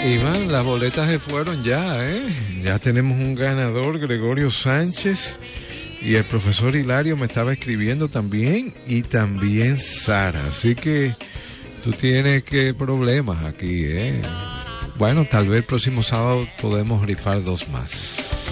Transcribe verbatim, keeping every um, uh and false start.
Iván, las boletas se fueron ya, ¿eh? Ya tenemos un ganador, Gregorio Sánchez, y el profesor Hilario me estaba escribiendo también, y también Sara. Así que tú tienes que problemas aquí, ¿eh? Bueno, tal vez el próximo sábado podemos rifar dos más.